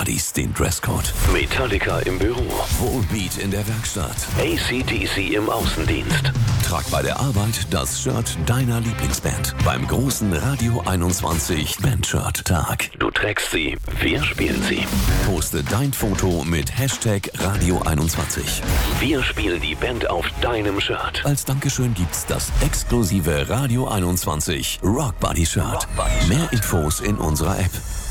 Buddies den Dresscode. Metallica im Büro. Volbeat in der Werkstatt. AC/DC im Außendienst. Trag bei der Arbeit das Shirt deiner Lieblingsband. Beim großen Radio 21 Bandshirt-Tag. Du trägst sie, wir spielen sie. Poste dein Foto mit Hashtag Radio 21. Wir spielen die Band auf deinem Shirt. Als Dankeschön gibt's das exklusive Radio 21 Rock Buddy Shirt. Mehr Infos in unserer App.